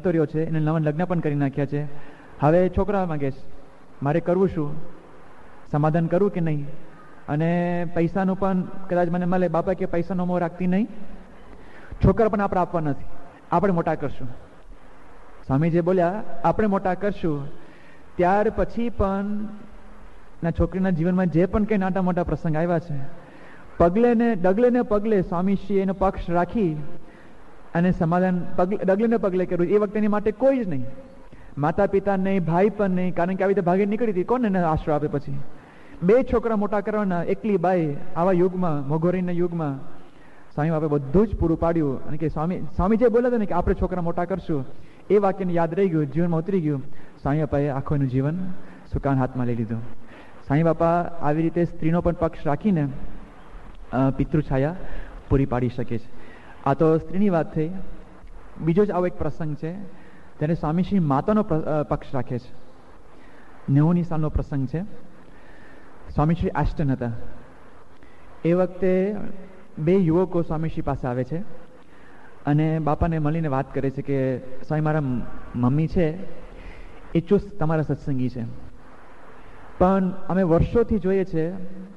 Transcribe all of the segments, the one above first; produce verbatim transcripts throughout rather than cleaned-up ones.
જતો રહ્યો છે, એને નવા લગ્ન પણ કરી નાખ્યા છે. હવે છોકરા માંગે છે મારે કરવું શું, સમાધાન કરવું કે નહીં, અને પૈસાનું પણ કદાચ મને મળે. બાપા કે પૈસાનો મોહ રાખતી નહીં, છોકરા પણ આપણે આપવા નથી, આપણે મોટા કરશું. સ્વામીજી બોલ્યા આપણે મોટા કરશું. ત્યાર પછી પણ ના છોકરીના જીવનમાં જે પણ કંઈ નાના મોટા પ્રસંગ આવ્યા છે, પગલે ને ડગલે ને પગલે સ્વામીશ્રી એનો પક્ષ રાખી અને સમાધાન પગલે ડગલે ને પગલે કર્યું. એ વખતે એની માટે કોઈ જ નહીં, માતા પિતા નહીં, ભાઈ પણ નહીં, કારણ કે આવી રીતે ભાગે નીકળી હતી, કોને આશરો આપે. પછી બે છોકરા મોટા કરવાના, એકલી બાઈ, આવા યુગમાં, મોઘોરીના યુગમાં સ્વામી બાપે બધું જ પૂરું પાડ્યું. અને કે સ્વામી સ્વામી જે બોલ્યા હતા ને કે આપણે છોકરા મોટા કરશું, એ વાક્યને યાદ રહી ગયું, જીવનમાં ઉતરી ગયું. સ્વામી બાપાએ આખો એનું જીવન સુકાન હાથમાં લઈ લીધું. સ્વામી બાપા આવી રીતે સ્ત્રીનો પણ પક્ષ રાખીને પિતૃછાયા પૂરી પાડી શકે છે. આ તો સ્ત્રીની વાત થઈ. બીજો જ આવો એક પ્રસંગ છે, તેને સ્વામીશ્રી માતાનો પક્ષ રાખે છે. નેવુંની સાલનો પ્રસંગ છે. સ્વામીશ્રી આસ્ટન હતા. એ વખતે બે યુવકો સ્વામીશ્રી પાસે આવે છે અને બાપાને મળીને વાત કરે છે કે સ્વામી મારા મમ્મી છે એ ચુસ્ત તમારા સત્સંગી છે, પણ અમે વર્ષોથી જોઈએ છે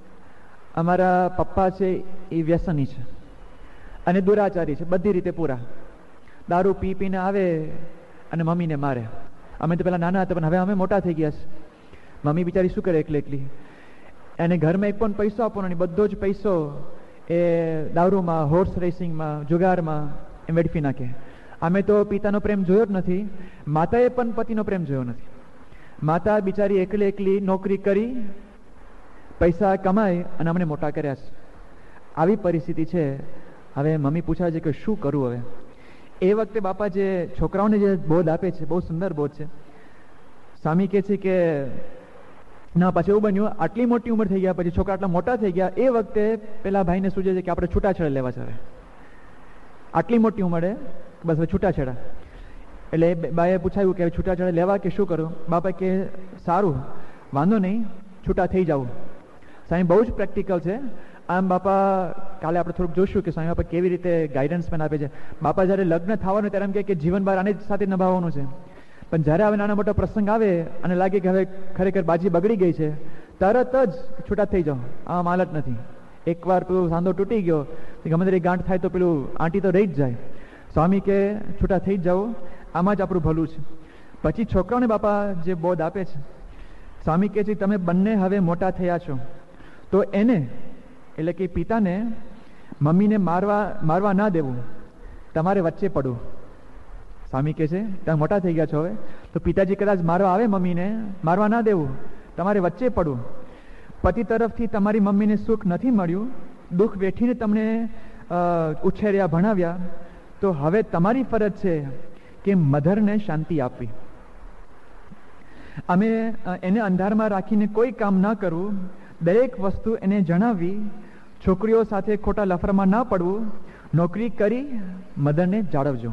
અમારા પપ્પા છે એ વ્યસની છે અને દુરાચારી છે, બધી રીતે પૂરા. દારૂ પી પીને આવે અને મમ્મીને મારે. અમે તો પેલા નાના હતા પણ હવે અમે મોટા થઈ ગયા છે. મમ્મી બિચારી શું કરે એકલી એકલી, એને ઘરમાં એક પણ પૈસો આપવાનો નહીં, બધો જ પૈસો એ દારૂમાં, હોર્સ રેસિંગમાં, જુગારમાં એમ વેડફી નાખે. અમે તો પિતાનો પ્રેમ જોયો જ નથી, માતાએ પણ પતિનો પ્રેમ જોયો નથી. માતા બિચારી એકલી એકલી નોકરી કરી પૈસા કમાઈ અને અમને મોટા કર્યા છે. આવી પરિસ્થિતિ છે. હવે મમ્મી પૂછાય છે કે શું કરવું હવે. એ વખતે બાપા જે છોકરાઓને જે બોધ આપે છે, બહુ સુંદર બોધ છે. સ્વામી કહે છે કે ના, પછી એવું બન્યું આટલી મોટી ઉંમર થઈ ગયા પછી છોકરા આટલા મોટા થઈ ગયા, એ વખતે પેલા ભાઈને સૂચે છે કે આપણે છૂટાછેડા લેવા છે. હવે આટલી મોટી ઉંમરે બસ હવે છૂટાછેડા. એટલે બાએ પૂછાયું કે છૂટાછેડા લેવા કે શું કરું. બાપા કે સારું, વાંધો નહીં, છૂટા થઈ જાવું. સ્વામી બહુ જ પ્રેક્ટિકલ છે. આમ બાપા કાલે આપણે થોડુંક જોઈશું કે સ્વામી બાપા કેવી રીતે ગાઈડન્સ પણ આપે છે. બાપા જ્યારે લગ્ન થવાનું ત્યારે એમ કહે કે જીવન બહાર આને સાથે નિભાવવાનું છે, પણ જ્યારે હવે નાના મોટા પ્રસંગ આવે અને લાગે કે હવે ખરેખર બાજી બગડી ગઈ છે, તરત જ છૂટા થઈ જાઓ. આમ હાલત નથી. એકવાર પેલું સાંધો તૂટી ગયો, ગમે તેરી ગાંઠ થાય તો પેલું આંટી તો રહી જ જાય. સ્વામી કે છૂટા થઈ જ જાઓ, આમાં જ આપણું ભલું છે. પછી છોકરાઓને બાપા જે બોધ આપે છે, સ્વામી કહે છે તમે બંને હવે મોટા થયા છો તો એને એટલે કે પિતાને મમ્મીને મારવા મારવા ના દેવું, તમારે વચ્ચે પડવું. સ્વામી કહે છે તમે મોટા થઈ ગયા છો હવે તો પિતાજી કદાચ મારવા આવે મમ્મીને, મારવા ના દેવું, તમારે વચ્ચે પડવું. પતિ તરફથી તમારી મમ્મીને સુખ નથી મળ્યું, દુઃખ વેઠીને તમને ઉછેર્યા, ભણાવ્યા, તો હવે તમારી ફરજ છે કે મધરને શાંતિ આપવી. અમે એને અંધારમાં રાખીને કોઈ કામ ના કરવું, દરેક વસ્તુ એને જણાવવી, છોકરીઓ સાથે ખોટા લફરામાં ના પડવું, નોકરી કરી મધરને જાળવજો.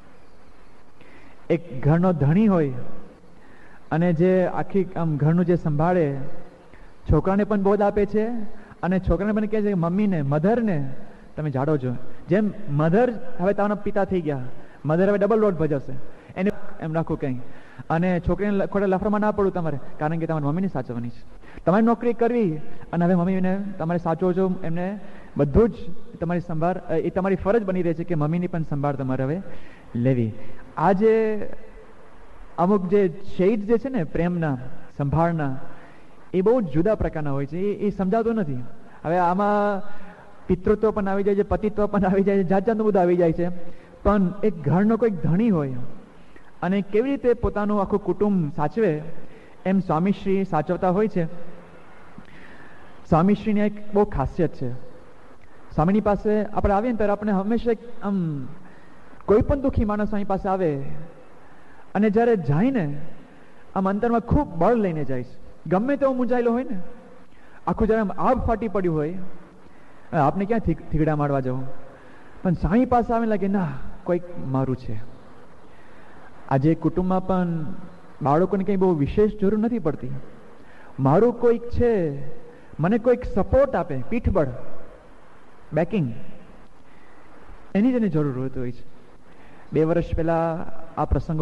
એક ઘરનો ધણી હોય અને જે આખી આમ ઘરનું જે સંભાળે, છોકરાને પણ બોધ આપે છે અને છોકરાને પણ કહે છે કે મમ્મીને, મધરને તમે જાળવજો. જેમ મધર હવે તમારા પિતા થઈ ગયા, મધર હવે ડબલ લોડ ભજવશે, એને એમ રાખવું કંઈ. અને છોકરીને ખોટા લફરામાં ના પડવું તમારે, કારણ કે તમારી મમ્મીને સાચવવાની છે. તમારે નોકરી કરવી અને હવે મમ્મીને તમારે સાચવો છો, એમને બધું જ તમારી સંભાળ, એ તમારી ફરજ બની રહે છે કે મમ્મીની પણ સંભાળ તમારે હવે લેવી. આ જે અમુક જે શેડ્સ જે છે ને પ્રેમના, સંભાળના, એ બહુ જુદા પ્રકારના હોય છે. એ એ સમજાતું નથી. હવે આમાં પિતૃત્વ પણ આવી જાય છે, પતિત્વ પણ આવી જાય છે, જાત જાતનું બધું આવી જાય છે. પણ એક ઘરનો કોઈક ધણી હોય અને કેવી રીતે પોતાનું આખું કુટુંબ સાચવે, એમ સ્વામીશ્રી સાચવતા હોય છે. સ્વામીશ્રીની એક બહુ ખાસિયત છે. સ્વામીની પાસે આપણે આવીએ ને ત્યારે આપણે હંમેશા આમ કોઈ પણ દુઃખી માણસ સ્વામી પાસે આવે અને જ્યારે જાય ને આમ અંતરમાં ખૂબ બળ લઈને જાય છે. ગમે તેવો મૂંઝાયેલો હોય ને, આખું જ્યારે આમ આગ ફાટી પડ્યું હોય, આપને ક્યાં થીગડા મારવા જવું, પણ સ્વામી પાસે આવે લાગે ના કોઈક મારું છે. આજે કુટુંબમાં પણ બાળકોને કંઈ બહુ વિશેષ જરૂર નથી પડતી. મારું કોઈક છે, મને કોઈક સપોર્ટ આપે, પીઠબળ, બેકિંગ, એની જ એની જરૂર હોતી હોય છે. બે વર્ષ પહેલા આ પ્રસંગો